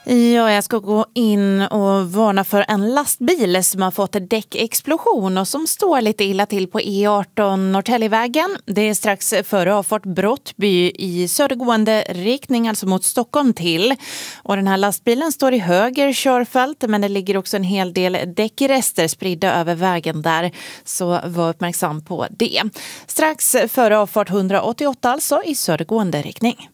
Ja, jag ska gå in och varna för en lastbil som har fått en däckexplosion och som står lite illa till på E18 Norrtäljevägen. Det är strax före avfart Brottby i södergående riktning, alltså mot Stockholm till. Och den här lastbilen står i höger körfält, men det ligger också en hel del däckrester spridda över vägen där. Så var uppmärksam på det. Strax före avfart 188 alltså i södergående riktning.